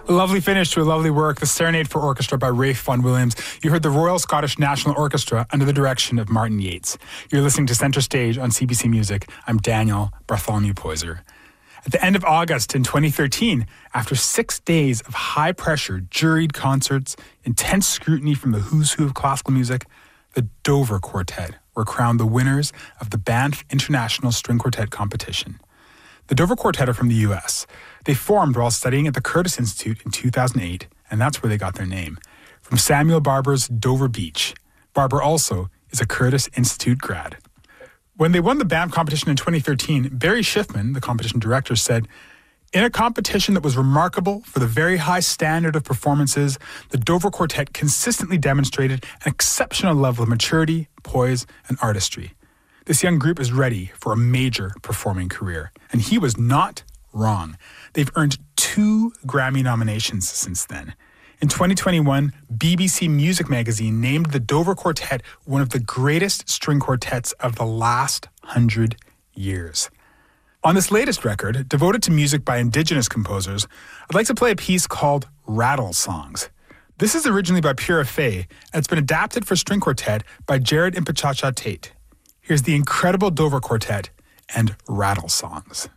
A lovely finish to a lovely work, The Serenade for Orchestra by Ralph Vaughan Williams. You heard the Royal Scottish National Orchestra under the direction of Martin Yates. You're listening to Centre Stage on CBC Music. I'm Daniel Bartholomew Poyser. At the end of August in 2013, after 6 days of high-pressure, juried concerts, intense scrutiny from the who's who of classical music, the Dover Quartet were crowned the winners of the Banff International String Quartet competition. The Dover Quartet are from the U.S. They formed while studying at the Curtis Institute in 2008, and that's where they got their name, from Samuel Barber's Dover Beach. Barber also is a Curtis Institute grad. When they won the Banff competition in 2013, Barry Schiffman, the competition director, said, "In a competition that was remarkable for the very high standard of performances, the Dover Quartet consistently demonstrated an exceptional level of maturity, poise, and artistry. This young group is ready for a major performing career." And he was not wrong. They've earned 2 Grammy nominations since then. In 2021, BBC Music Magazine named the Dover Quartet one of the greatest string quartets of the last 100 years. On this latest record, devoted to music by Indigenous composers, I'd like to play a piece called Rattle Songs. This is originally by Pura Fay, and it's been adapted for string quartet by Jared Impachacha Tate. Here's the incredible Dover Quartet and Rattle Songs.